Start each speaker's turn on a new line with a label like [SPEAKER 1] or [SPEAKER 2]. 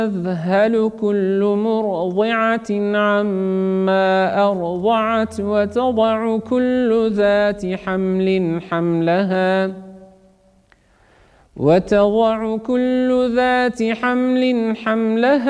[SPEAKER 1] تذهل كل مرضعة عما أرضعت وتضع كل ذات حمل حملها